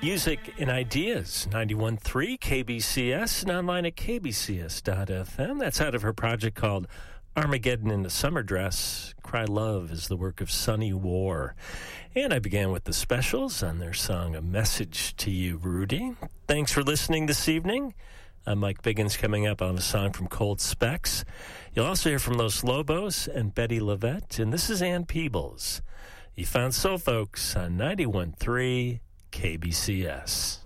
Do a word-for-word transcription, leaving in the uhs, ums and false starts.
Music and ideas, ninety-one point three K B C S, and online at k b c s dot f m. That's out of her project called Armageddon in the Summer Dress. Cry Love is the work of Sunny War. And I began with the Specials on their song A Message to You, Rudy. Thanks for listening this evening. I'm Mike Biggins. Coming up on a song from Cold Specs. You'll also hear from Los Lobos and Betty Lavette, and this is Ann Peebles. You found Soul Folks on ninety-one point three K B C S.